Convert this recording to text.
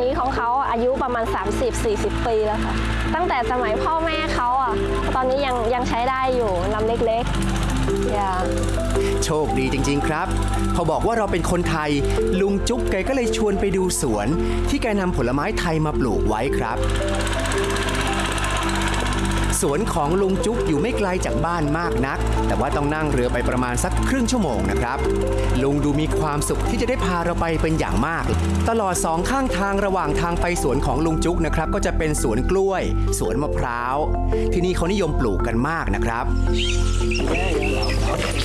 นี้ของเขาอายุประมาณ 30-40 ปีแล้วค่ะตั้งแต่สมัยพ่อแม่เขาตอนนี้ยังใช้ได้อยู่ลำเล็กๆโชคดีจริงๆครับพอบอกว่าเราเป็นคนไทยลุงจุ๊กแกก็เลยชวนไปดูสวนที่แกนำผลไม้ไทยมาปลูกไว้ครับสวนของลุงจุ๊กอยู่ไม่ไกลจากบ้านมากนักแต่ว่าต้องนั่งเรือไปประมาณสักครึ่งชั่วโมงนะครับลุงดูมีความสุขที่จะได้พาเราไปเป็นอย่างมากตลอด2ข้างทางระหว่างทางไปสวนของลุงจุ๊กนะครับก็จะเป็นสวนกล้วยสวนมะพร้าวที่นี่เขานิยมปลูกกันมากนะครับ